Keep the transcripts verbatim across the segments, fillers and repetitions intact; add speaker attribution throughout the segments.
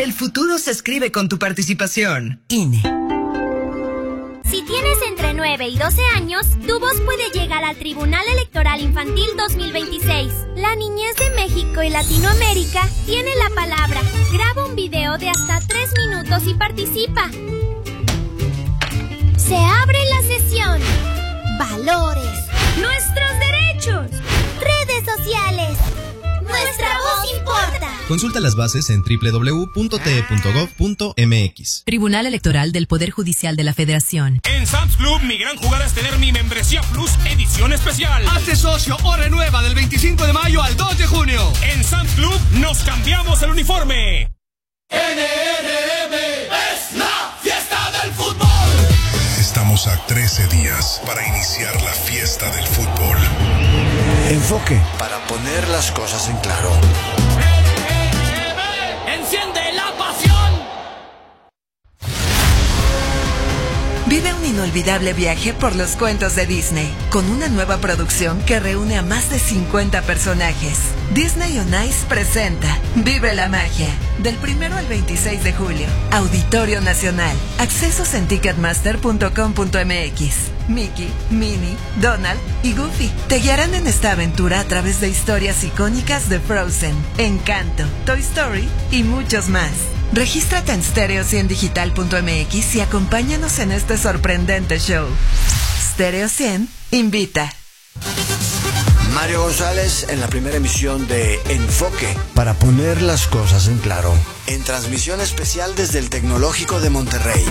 Speaker 1: El futuro se escribe con tu participación. I N E.
Speaker 2: Si tienes entre nueve y doce años, tu voz puede llegar al Tribunal Electoral Infantil dos mil veintiséis. La niñez de México y Latinoamérica tiene la palabra. Graba un video de hasta tres minutos y participa. Se abre la sesión. Valores. Nuestros derechos. Redes sociales. Nuestra voz importa.
Speaker 3: Consulta las bases en doble u doble u doble u punto t e punto gov punto m x.
Speaker 4: Tribunal Electoral del Poder Judicial de la Federación.
Speaker 5: En Sam's Club, mi gran jugada es tener mi membresía Plus edición especial.
Speaker 6: Hazte socio o renueva del veinticinco de mayo al dos de junio.
Speaker 5: En Sam's Club nos cambiamos el uniforme.
Speaker 7: N R M es la fiesta del fútbol.
Speaker 8: Estamos a trece días para iniciar la fiesta del fútbol.
Speaker 9: Enfoque para poner las cosas en claro.
Speaker 7: ¡Enciende la pasión!
Speaker 10: Vive un inolvidable viaje por los cuentos de Disney, con una nueva producción que reúne a más de cincuenta personajes. Disney on Ice presenta Vive la magia, del primero al veintiséis de julio. Auditorio Nacional. Accesos en ticketmaster punto com punto m x. Mickey, Minnie, Donald y Goofy te guiarán en esta aventura a través de historias icónicas de Frozen, Encanto, Toy Story y muchos más. Regístrate en stereo cien digital punto m x y acompáñanos en este sorprendente show. Stereo cien invita.
Speaker 9: Mario González en la primera emisión de Enfoque para poner las cosas en claro. En transmisión especial desde el Tecnológico de Monterrey.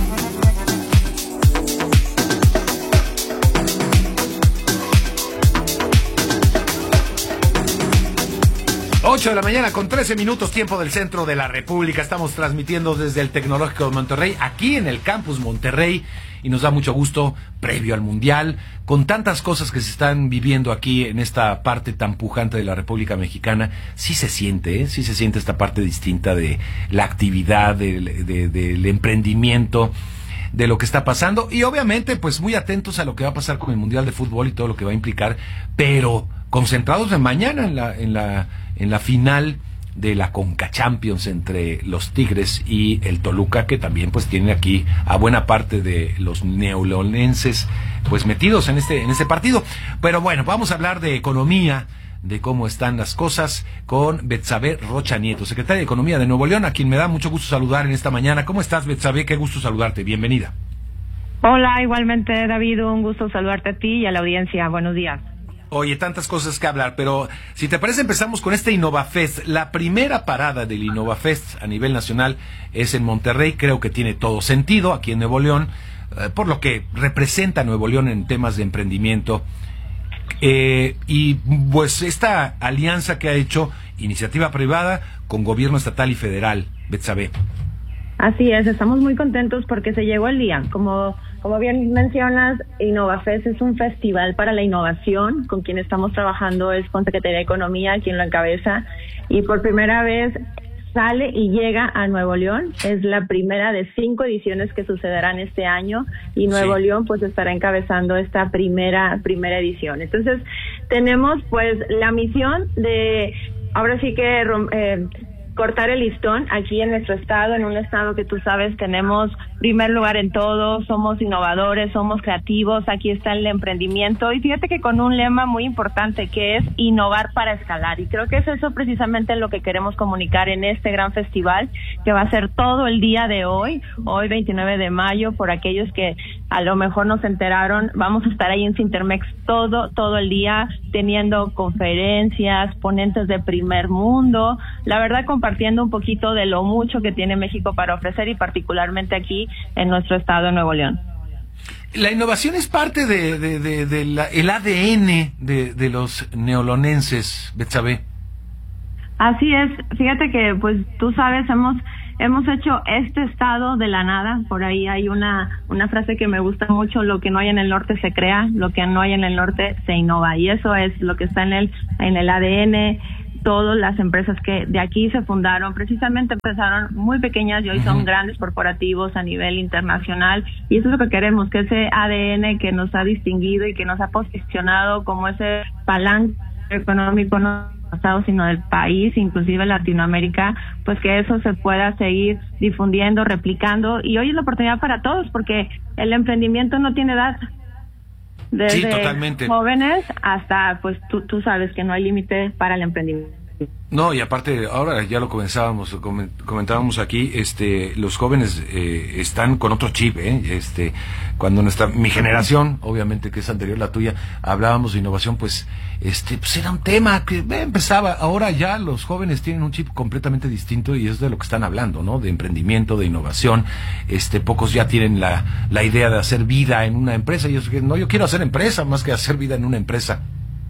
Speaker 11: ocho de la mañana con trece minutos, tiempo del centro de la República. Estamos transmitiendo desde el Tecnológico de Monterrey, aquí en el Campus Monterrey, y nos da mucho gusto, previo al Mundial, con tantas cosas que se están viviendo aquí en esta parte tan pujante de la República Mexicana. Sí se siente, ¿eh? Sí se siente esta parte distinta de la actividad, del, de, del emprendimiento, de lo que está pasando, y obviamente pues muy atentos a lo que va a pasar con el Mundial de Fútbol y todo lo que va a implicar, pero concentrados en mañana en la en la en la final de la Conca Champions entre los Tigres y el Toluca, que también pues tiene aquí a buena parte de los neolonenses pues metidos en este en este partido. Pero bueno, vamos a hablar de economía, de cómo están las cosas con Betsabe Rocha Nieto, secretaria de Economía de Nuevo León, a quien me da mucho gusto saludar en esta mañana. ¿Cómo estás, Betsabe? Qué gusto saludarte, bienvenida.
Speaker 12: Hola, igualmente, David, un gusto saludarte a ti y a la audiencia. Buenos días.
Speaker 11: Oye, tantas cosas que hablar, pero si te parece empezamos con este InnovaFest. La primera parada del InnovaFest a nivel nacional es en Monterrey. Creo que tiene todo sentido aquí en Nuevo León, eh, por lo que representa Nuevo León en temas de emprendimiento. Eh, y pues esta alianza que ha hecho iniciativa privada con gobierno estatal y federal, Betsabe.
Speaker 12: Así es, estamos muy contentos porque se llegó el día. Como como bien mencionas, InnovaFest es un festival para la innovación. Con quien estamos trabajando es con Secretaría de Economía, quien lo encabeza, y por primera vez sale y llega a Nuevo León. Es la primera de cinco ediciones que sucederán este año, y Nuevo sí. León pues estará encabezando esta primera primera edición. Entonces tenemos pues la misión de ahora sí que eh, cortar el listón aquí en nuestro estado, en un estado que tú sabes tenemos primer lugar en todo, somos innovadores, somos creativos, aquí está el emprendimiento, y fíjate que con un lema muy importante que es innovar para escalar, y creo que es eso precisamente lo que queremos comunicar en este gran festival que va a ser todo el día de hoy, hoy veintinueve de mayo, por aquellos que a lo mejor no se enteraron, vamos a estar ahí en Cintermex todo, todo el día, teniendo conferencias, ponentes de primer mundo, la verdad compartiendo un poquito de lo mucho que tiene México para ofrecer, y particularmente aquí en nuestro estado de Nuevo León.
Speaker 11: La innovación es parte de, de, de, de la, el A D N de, de los neolonenses, Betsabe.
Speaker 12: Así es, fíjate que pues tú sabes, hemos hemos hecho este estado de la nada. Por ahí hay una una frase que me gusta mucho: lo que no hay en el norte se crea, lo que no hay en el norte se innova, y eso es lo que está en el en el A D N. Todas las empresas que de aquí se fundaron, precisamente empezaron muy pequeñas y hoy son grandes corporativos a nivel internacional, y eso es lo que queremos, que ese A D N que nos ha distinguido y que nos ha posicionado como ese palanca económico, ¿no?, Estados, sino del país, inclusive Latinoamérica, pues que eso se pueda seguir difundiendo, replicando, y hoy es la oportunidad para todos, porque el emprendimiento no tiene edad. Desde
Speaker 11: sí, totalmente.
Speaker 12: Jóvenes hasta, pues tú, tú sabes que no hay límite para el emprendimiento.
Speaker 11: No, y aparte, ahora ya lo comenzábamos, comentábamos aquí, este, los jóvenes eh, están con otro chip, ¿eh? Este, cuando nuestra, mi generación, obviamente que es anterior a la tuya, hablábamos de innovación, pues, este, pues era un tema que eh, empezaba. Ahora ya los jóvenes tienen un chip completamente distinto y es de lo que están hablando, ¿no? De emprendimiento, de innovación. Este, pocos ya tienen la, la idea de hacer vida en una empresa. Y yo, no, yo quiero hacer empresa más que hacer vida en una empresa.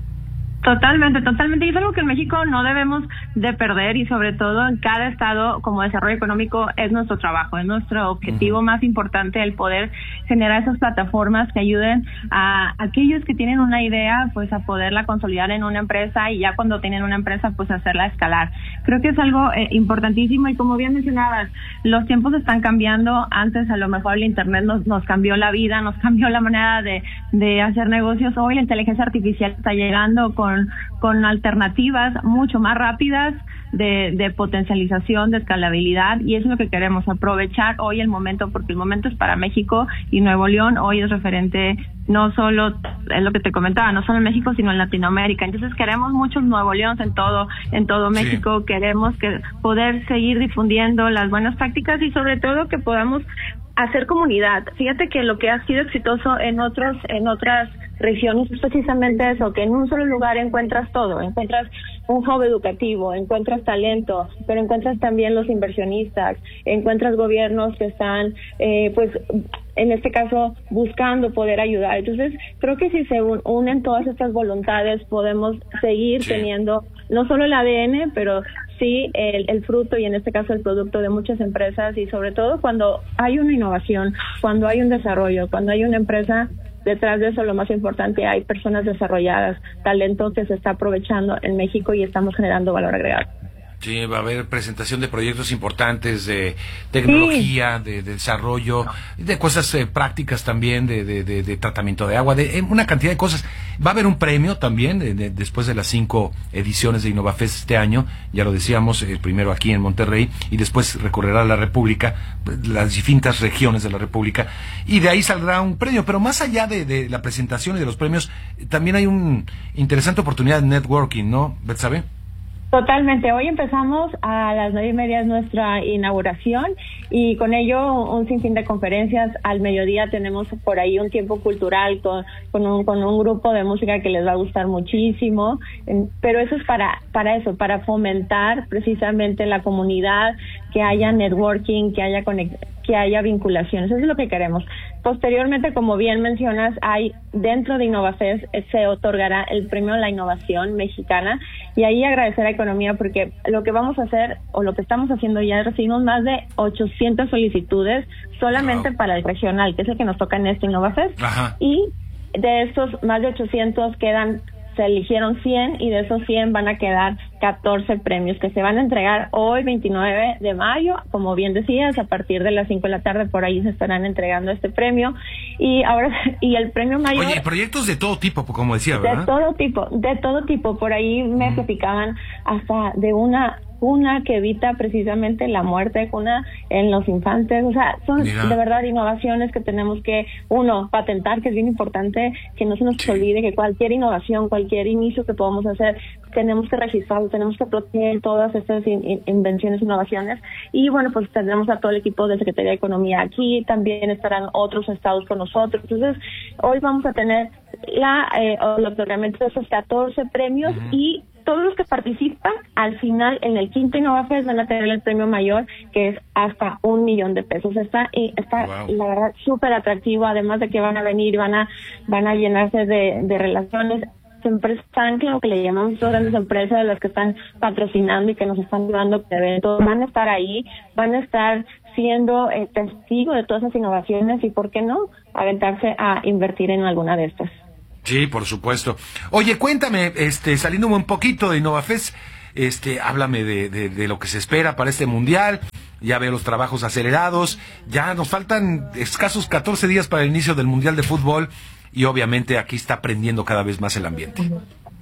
Speaker 12: Totalmente, totalmente. Y es algo que en México no debemos de perder, y sobre todo en cada estado como desarrollo económico es nuestro trabajo, es nuestro objetivo uh-huh. más importante, el poder generar esas plataformas que ayuden a aquellos que tienen una idea, pues a poderla consolidar en una empresa, y ya cuando tienen una empresa, pues hacerla escalar. Creo que es algo eh, importantísimo, y como bien mencionabas, los tiempos están cambiando. Antes a lo mejor el internet nos, nos cambió la vida, nos cambió la manera de, de hacer negocios. Hoy la inteligencia artificial está llegando con Con, con alternativas mucho más rápidas de, de potencialización, de escalabilidad, y eso es lo que queremos, aprovechar hoy el momento, porque el momento es para México, y Nuevo León hoy es referente, no solo, es lo que te comentaba, no solo en México, sino en Latinoamérica. Entonces queremos muchos Nuevo León en todo, en todo México. Sí. Queremos que poder seguir difundiendo las buenas prácticas, y sobre todo que podamos hacer comunidad. Fíjate que lo que ha sido exitoso en otros, en otras regiones es precisamente eso, que en un solo lugar encuentras todo, encuentras un hub educativo, encuentras talento, pero encuentras también los inversionistas, encuentras gobiernos que están, eh, pues, en este caso, buscando poder ayudar. Entonces, creo que si se unen todas estas voluntades, podemos seguir sí. teniendo no solo el A D N, pero sí el, el fruto, y en este caso el producto de muchas empresas, y sobre todo cuando hay una innovación, cuando hay un desarrollo, cuando hay una empresa, detrás de eso lo más importante, hay personas desarrolladas, talento que se está aprovechando en México, y estamos generando valor agregado.
Speaker 11: Sí, va a haber presentación de proyectos importantes de tecnología, sí. de, de desarrollo, de cosas eh, prácticas también, de, de, de, de tratamiento de agua, de eh, una cantidad de cosas. Va a haber un premio también de, de, después de las cinco ediciones de InnovaFest este año, ya lo decíamos, eh, primero aquí en Monterrey, y después recorrerá la República, las distintas regiones de la República, y de ahí saldrá un premio. Pero más allá de, de la presentación y de los premios, también hay una interesante oportunidad de networking, ¿no, Betsabe?
Speaker 12: Totalmente. Hoy empezamos a las nueve y media nuestra inauguración, y con ello un sinfín de conferencias. Al mediodía tenemos por ahí un tiempo cultural con, con un con un grupo de música que les va a gustar muchísimo. Pero eso es para para eso, para fomentar precisamente la comunidad, que haya networking, que haya conex- que haya vinculaciones. Eso es lo que queremos. Posteriormente, como bien mencionas, hay dentro de InnovaFest se otorgará el premio a la innovación mexicana, y ahí agradecer a Economía, porque lo que vamos a hacer, o lo que estamos haciendo ya, recibimos más de ochocientas solicitudes solamente wow. para el regional, que es el que nos toca en este InnovaFest. Ajá. Y de estos más de ochocientos quedan, se eligieron cien, y de esos cien van a quedar catorce premios que se van a entregar hoy, veintinueve de mayo, como bien decías, a partir de las cinco de la tarde, por ahí se estarán entregando este premio. Y ahora, y el premio mayor...
Speaker 11: Oye, proyectos de todo tipo, como decía, ¿verdad?
Speaker 12: De todo tipo, de todo tipo. Por ahí me platicaban hasta de una cuna que evita precisamente la muerte, cuna en los infantes. O sea, son Mira. de verdad innovaciones que tenemos que, uno, patentar, que es bien importante, que no se nos sí. olvide que cualquier innovación, cualquier inicio que podamos hacer, tenemos que registrarlo, tenemos que proteger todas estas in, in, invenciones, innovaciones. Y bueno, pues tendremos a todo el equipo de Secretaría de Economía aquí, también estarán otros estados con nosotros. Entonces, hoy vamos a tener la eh, el otorgamiento de esos catorce premios, uh-huh. y todos los que participan, al final, en el quinto InnovaFest, van a tener el premio mayor, que es hasta un millón de pesos. Está, y está wow. la verdad, súper atractivo, además de que van a venir, van a, van a llenarse de, de relaciones. Empresas, claro, que le llamamos todas grandes empresas, de las que están patrocinando y que nos están ayudando a eventos, van a estar ahí, van a estar siendo eh, testigos de todas esas innovaciones, y por qué no aventarse a invertir en alguna de estas.
Speaker 11: Sí, por supuesto. Oye, cuéntame, este, saliéndome un poquito de InnovaFest, este, háblame de, de, de lo que se espera para este mundial. Ya veo los trabajos acelerados, ya nos faltan escasos catorce días para el inicio del Mundial de Fútbol, y obviamente aquí está prendiendo cada vez más el ambiente.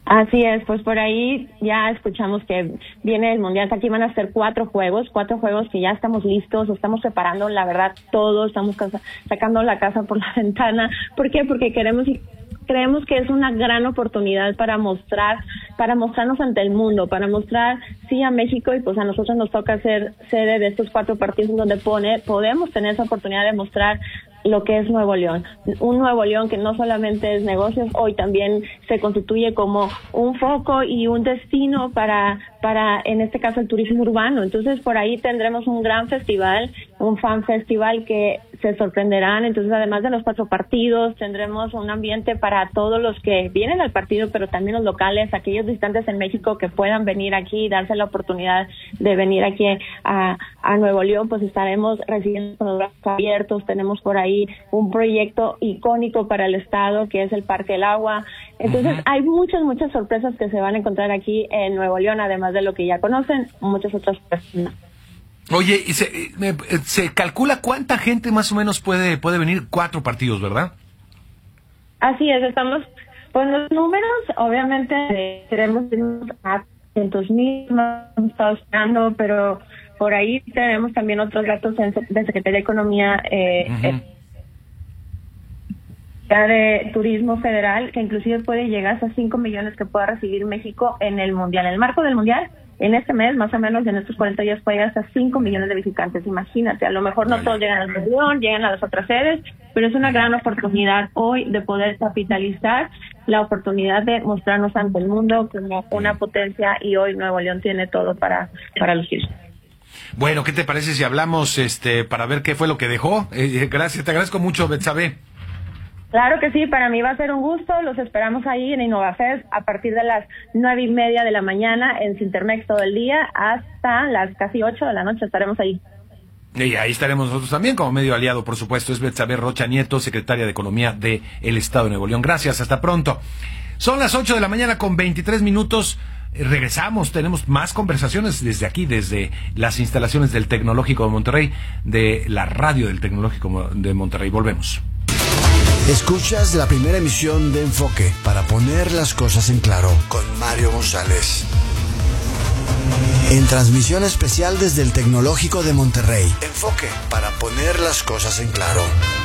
Speaker 12: Así es, pues por ahí ya escuchamos que viene el Mundial. Aquí van a ser cuatro juegos, cuatro juegos que ya estamos listos, estamos preparando, la verdad, todo, estamos casa, sacando la casa por la ventana. ¿Por qué? Porque queremos y creemos que es una gran oportunidad para mostrar, para mostrarnos ante el mundo, para mostrar, sí, a México, y pues a nosotros nos toca ser sede de estos cuatro partidos en donde pone, podemos tener esa oportunidad de mostrar lo que es Nuevo León. Un Nuevo León que no solamente es negocios, hoy también se constituye como un foco y un destino para, para en este caso, el turismo urbano. Entonces, por ahí tendremos un gran festival, un fan festival que se sorprenderán. Entonces, además de los cuatro partidos, tendremos un ambiente para todos los que vienen al partido, pero también los locales, aquellos visitantes en México que puedan venir aquí y darse la oportunidad de venir aquí a, a Nuevo León, pues estaremos recibiendo con los brazos abiertos. Tenemos por ahí un proyecto icónico para el estado que es el Parque del Agua. Entonces, uh-huh. hay muchas, muchas sorpresas que se van a encontrar aquí en Nuevo León, además de lo que ya conocen, muchas otras personas.
Speaker 11: Oye, y se, se calcula cuánta gente más o menos puede puede venir, cuatro partidos, ¿verdad?
Speaker 12: Así es, estamos, pues los números, obviamente, eh, queremos a cientos mil, hemos estado esperando, pero por ahí tenemos también otros datos de Secretaría de Economía, eh, uh-huh. eh, de Turismo Federal, que inclusive puede llegar hasta cinco millones que pueda recibir México en el Mundial. En el marco del Mundial, en este mes, más o menos, en estos cuarenta días, puede llegar hasta cinco millones de visitantes. Imagínate, a lo mejor no todos llegan al León, llegan a las otras sedes, pero es una gran oportunidad hoy de poder capitalizar la oportunidad de mostrarnos ante el mundo como una potencia, y hoy Nuevo León tiene todo para, para lucir.
Speaker 11: Bueno, ¿qué te parece si hablamos este para ver qué fue lo que dejó? Eh, gracias, te agradezco mucho, Betsabe.
Speaker 12: Claro que sí, para mí va a ser un gusto. Los esperamos ahí en InnovaFest a partir de las nueve y media de la mañana en Cintermex todo el día hasta las casi ocho de la noche estaremos ahí.
Speaker 11: Y ahí estaremos nosotros también como medio aliado, por supuesto. Es Betsabe Rocha Nieto, secretaria de Economía del Estado de Nuevo León. Gracias, hasta pronto. Son las ocho de la mañana con veintitrés minutos. Regresamos, tenemos más conversaciones desde aquí, desde las instalaciones del Tecnológico de Monterrey, de la radio del Tecnológico de Monterrey. Volvemos.
Speaker 9: Escuchas la primera emisión de Enfoque para poner las cosas en claro con Mario González. En transmisión especial desde el Tecnológico de Monterrey. Enfoque para poner las cosas en claro.